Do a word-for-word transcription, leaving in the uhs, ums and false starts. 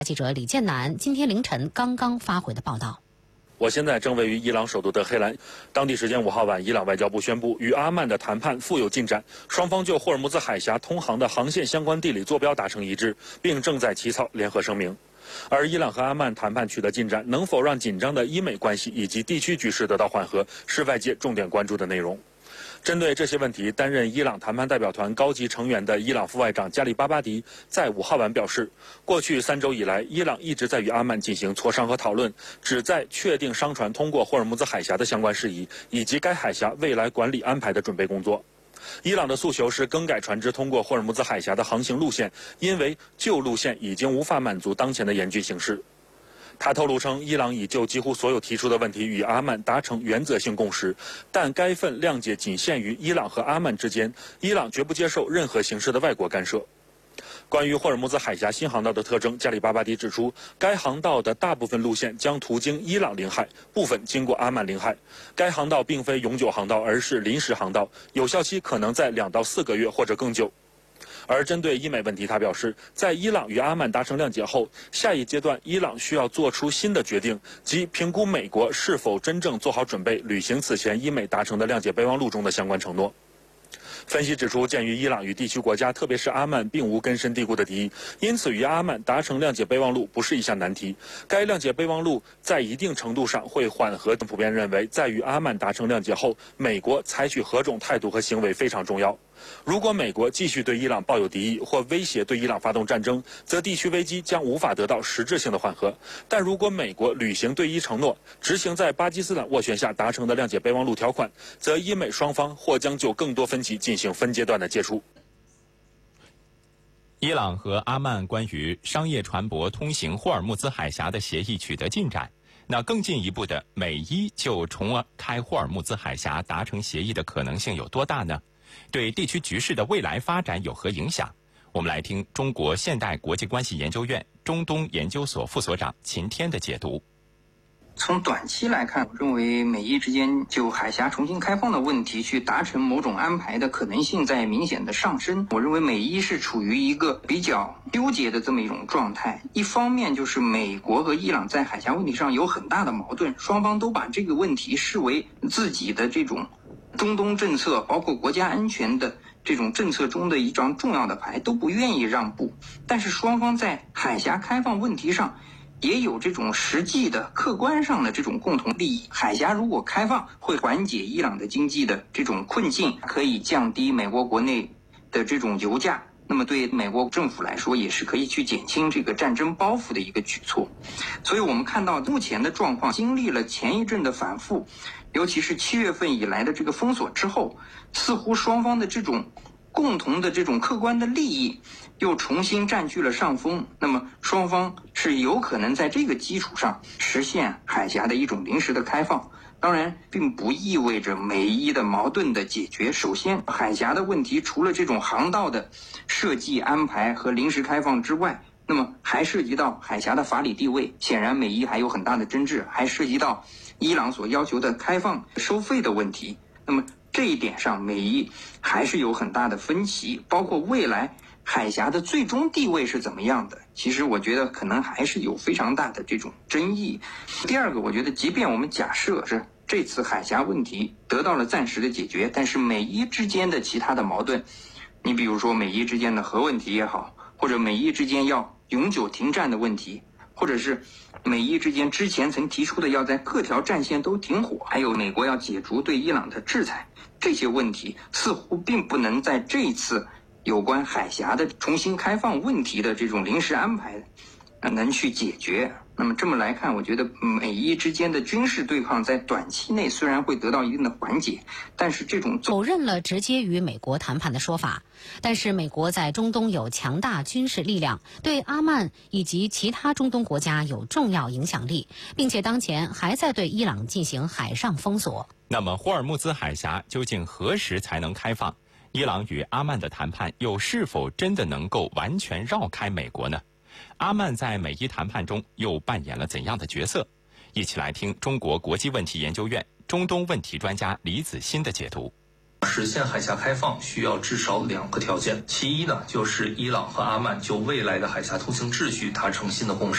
记者李建南今天凌晨刚刚发回的报道。 我现在正位于伊朗首都德黑兰，当地时间五号晚，伊朗外交部宣布，与阿曼的谈判富有进展，双方就霍尔木兹海峡通航的航线相关地理坐标达成一致，并正在起草联合声明。而伊朗和阿曼谈判取得进展，能否让紧张的伊美关系以及地区局势得到缓和，是外界重点关注的内容。针对这些问题，担任伊朗谈判代表团高级成员的伊朗副外长加里巴巴迪在五号晚表示，过去三周以来，伊朗一直在与阿曼进行磋商和讨论，旨在确定商船通过霍尔木兹海峡的相关事宜，以及该海峡未来管理安排的准备工作。伊朗的诉求是更改船只通过霍尔木兹海峡的航行路线，因为旧路线已经无法满足当前的严峻形势。他透露称，伊朗已就几乎所有提出的问题与阿曼达成原则性共识，但该份谅解仅限于伊朗和阿曼之间，伊朗绝不接受任何形式的外国干涉。关于霍尔木兹海峡新航道的特征，加里巴巴迪指出，该航道的大部分路线将途经伊朗领海，部分经过阿曼领海。该航道并非永久航道，而是临时航道，有效期可能在两到四个月或者更久。而针对伊美问题，他表示，在伊朗与阿曼达成谅解后，下一阶段伊朗需要做出新的决定，即评估美国是否真正做好准备履行此前伊美达成的谅解备忘录中的相关承诺。分析指出，鉴于伊朗与地区国家，特别是阿曼并无根深蒂固的敌意，因此与阿曼达成谅解备忘录不是一项难题。该谅解备忘录在一定程度上会缓和。普遍认为，在与阿曼达成谅解后，美国采取何种态度和行为非常重要。如果美国继续对伊朗抱有敌意或威胁对伊朗发动战争，则地区危机将无法得到实质性的缓和。但如果美国履行对伊承诺，执行在巴基斯坦斡旋下达成的谅解备忘录条款，则伊美双方或将就更多分歧进行分阶段的接触。 伊朗和阿曼关于商业船舶通行霍尔木兹海峡的协议取得进展，那更进一步的，美伊就重开霍尔木兹海峡达成协议的可能性有多大呢？对地区局势的未来发展有何影响？我们来听中国现代国际关系研究院中东研究所副所长秦天的解读。 从短期来看，我认为美伊之间就海峡重新开放的问题去达成某种安排的可能性在明显的上升。我认为美伊是处于一个比较纠结的这么一种状态。一方面就是美国和伊朗在海峡问题上有很大的矛盾，双方都把这个问题视为自己的这种中东政策，包括国家安全的这种政策中的一张重要的牌，都不愿意让步。但是双方在海峡开放问题上也有这种实际的客观上的这种共同利益。海峡如果开放，会缓解伊朗的经济的这种困境，可以降低美国国内的这种油价，那么对美国政府来说也是可以去减轻这个战争包袱的一个举措。所以我们看到目前的状况，经历了前一阵的反复，尤其是七月份以来的这个封锁之后，似乎双方的这种共同的这种客观的利益又重新占据了上风。那么双方是有可能在这个基础上实现海峡的一种临时的开放。当然并不意味着美伊的矛盾的解决。首先，海峡的问题除了这种航道的设计安排和临时开放之外，那么还涉及到海峡的法理地位，显然美伊还有很大的争执，还涉及到伊朗所要求的开放收费的问题。那么这一点上，美伊还是有很大的分歧，包括未来海峡的最终地位是怎么样的，其实我觉得可能还是有非常大的这种争议。第二个，我觉得即便我们假设是这次海峡问题得到了暂时的解决，但是美伊之间的其他的矛盾，你比如说美伊之间的核问题也好，或者美伊之间要永久停战的问题，或者是美伊之间之前曾提出的要在各条战线都停火，还有美国要解除对伊朗的制裁，这些问题似乎并不能在这一次有关海峡的重新开放问题的这种临时安排能去解决。那么这么来看，我觉得美伊之间的军事对抗在短期内虽然会得到一定的缓解，但是这种否认了直接与美国谈判的说法。但是美国在中东有强大军事力量，对阿曼以及其他中东国家有重要影响力，并且当前还在对伊朗进行海上封锁。 那么霍尔木兹海峡究竟何时才能开放？伊朗与阿曼的谈判又是否真的能够完全绕开美国呢？阿曼在美伊谈判中又扮演了怎样的角色？一起来听中国国际问题研究院中东问题专家李子欣的解读。 实现海峡开放需要至少两个条件，其一呢，就是伊朗和阿曼就未来的海峡通行秩序达成新的共识。